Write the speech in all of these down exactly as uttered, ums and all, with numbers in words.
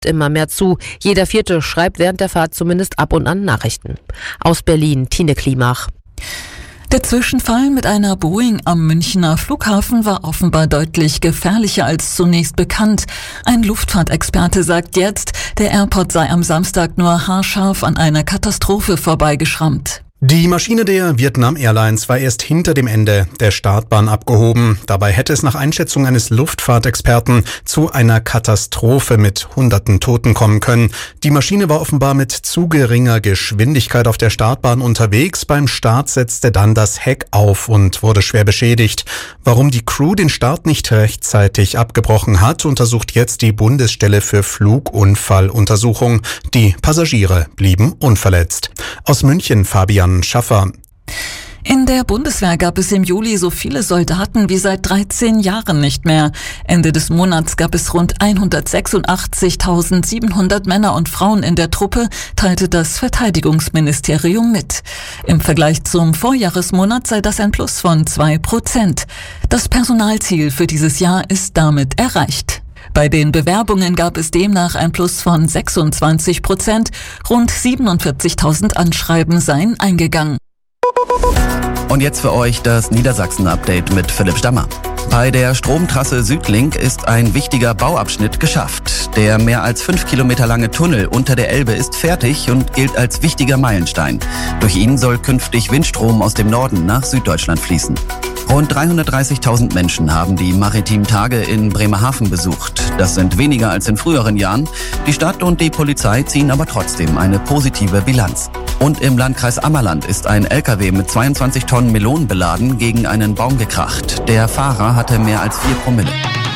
immer mehr zu. Jeder Vierte schreibt während der Fahrt zumindest ab und an Nachrichten. Aus Berlin, Tine Klimach. Der Zwischenfall mit einer Boeing am Münchner Flughafen war offenbar deutlich gefährlicher als zunächst bekannt. Ein Luftfahrtexperte sagt jetzt, der Airport sei am Samstag nur haarscharf an einer Katastrophe vorbeigeschrammt. Die Maschine der Vietnam Airlines war erst hinter dem Ende der Startbahn abgehoben. Dabei hätte es nach Einschätzung eines Luftfahrtexperten zu einer Katastrophe mit hunderten Toten kommen können. Die Maschine war offenbar mit zu geringer Geschwindigkeit auf der Startbahn unterwegs. Beim Start setzte dann das Heck auf und wurde schwer beschädigt. Warum die Crew den Start nicht rechtzeitig abgebrochen hat, untersucht jetzt die Bundesstelle für Flugunfalluntersuchung. Die Passagiere blieben unverletzt. Aus München, Fabian Schaffer. In der Bundeswehr gab es im Juli so viele Soldaten wie seit dreizehn Jahren nicht mehr. Ende des Monats gab es rund hundertsechsundachtzigtausendsiebenhundert Männer und Frauen in der Truppe, teilte das Verteidigungsministerium mit. Im Vergleich zum Vorjahresmonat sei das ein Plus von zwei Prozent. Das Personalziel für dieses Jahr ist damit erreicht. Bei den Bewerbungen gab es demnach ein Plus von sechsundzwanzig Prozent. Rund siebenundvierzigtausend Anschreiben seien eingegangen. Und jetzt für euch das Niedersachsen-Update mit Philipp Stammer. Bei der Stromtrasse Südlink ist ein wichtiger Bauabschnitt geschafft. Der mehr als fünf Kilometer lange Tunnel unter der Elbe ist fertig und gilt als wichtiger Meilenstein. Durch ihn soll künftig Windstrom aus dem Norden nach Süddeutschland fließen. Rund dreihundertdreißigtausend Menschen haben die maritimen Tage in Bremerhaven besucht. Das sind weniger als in früheren Jahren. Die Stadt und die Polizei ziehen aber trotzdem eine positive Bilanz. Und im Landkreis Ammerland ist ein L K W mit zweiundzwanzig Tonnen Melonen beladen gegen einen Baum gekracht. Der Fahrer hatte mehr als vier Promille.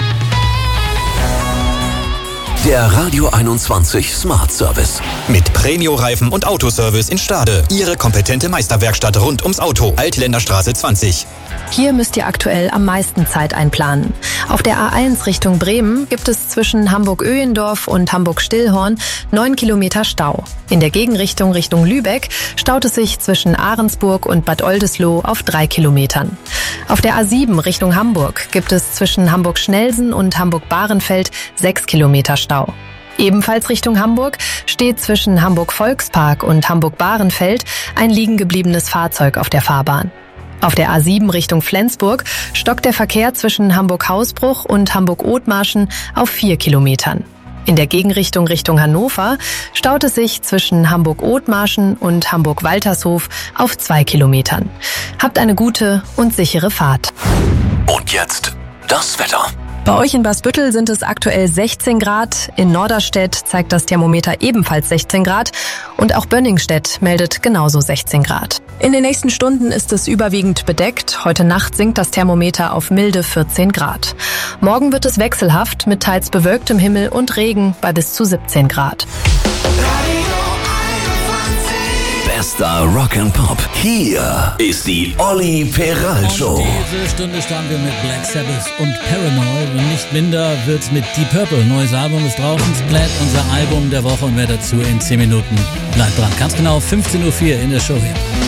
Der Radio einundzwanzig Smart Service. Mit Premio-Reifen und Autoservice in Stade. Ihre kompetente Meisterwerkstatt rund ums Auto. Altländerstraße zwanzig. Hier müsst ihr aktuell am meisten Zeit einplanen. Auf der A eins Richtung Bremen gibt es zwischen Hamburg-Öhendorf und Hamburg-Stillhorn neun Kilometer Stau. In der Gegenrichtung Richtung Lübeck staut es sich zwischen Ahrensburg und Bad Oldesloe auf drei Kilometern. Auf der A sieben Richtung Hamburg gibt es zwischen Hamburg-Schnelsen und Hamburg-Bahrenfeld sechs Kilometer Stau. Ebenfalls Richtung Hamburg steht zwischen Hamburg-Volkspark und Hamburg-Bahrenfeld ein liegen gebliebenes Fahrzeug auf der Fahrbahn. Auf der A sieben Richtung Flensburg stockt der Verkehr zwischen Hamburg-Hausbruch und Hamburg-Othmarschen auf vier Kilometern. In der Gegenrichtung Richtung Hannover staut es sich zwischen Hamburg-Othmarschen und Hamburg-Waltershof auf zwei Kilometern. Habt eine gute und sichere Fahrt. Und jetzt das Wetter. Bei euch in Basbüttel sind es aktuell sechzehn Grad, in Norderstedt zeigt das Thermometer ebenfalls sechzehn Grad und auch Bönningstedt meldet genauso sechzehn Grad. In den nächsten Stunden ist es überwiegend bedeckt, heute Nacht sinkt das Thermometer auf milde vierzehn Grad. Morgen wird es wechselhaft mit teils bewölktem Himmel und Regen bei bis zu siebzehn Grad. Bester Rock and Pop. Hier ist die Olli Peral Show. Und diese Stunde starten wir mit Black Sabbath und Paramore. Und nicht minder wird's mit Deep Purple. Neues Album ist draußen. Splat, unser Album der Woche. Und mehr dazu in zehn Minuten. Bleibt dran. Ganz genau fünfzehn Uhr vier in der Show hier.